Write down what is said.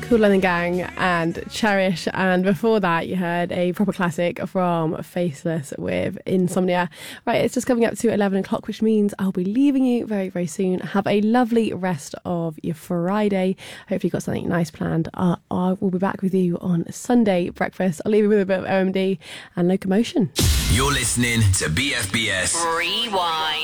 Kool and the Gang and Cherish, and before that you heard a proper classic from Faceless with Insomnia. Right, it's just coming up to 11 o'clock, which means I'll be leaving you very, very soon. Have a lovely rest of your Friday. Hopefully you've got something nice planned. I will be back with you on Sunday breakfast. I'll leave you with a bit of OMD and Locomotion. You're listening to BFBS Rewind.